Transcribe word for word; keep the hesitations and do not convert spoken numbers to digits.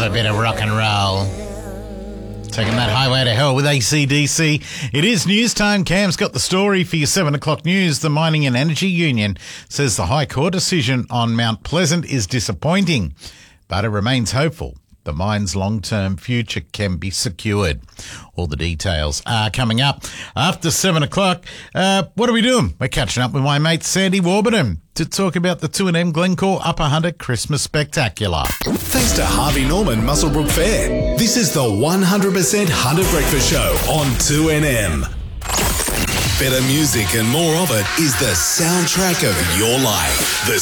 love a bit of rock and roll. Taking that highway to hell with A C D C. It is news time. Cam's got the story for your seven o'clock news. The Mining and Energy Union says the High Court decision on Mount Pleasant is disappointing, but it remains hopeful the mine's long-term future can be secured. All the details are coming up after seven o'clock. Uh, what are we doing? We're catching up with my mate Sandy Warburton to talk about the two and M Glencore Upper Hunter Christmas Spectacular. Thanks to Harvey Norman Muswellbrook Fair. This is the one hundred percent Hunter Breakfast Show on two N M. Better music and more of it is the soundtrack of your life. The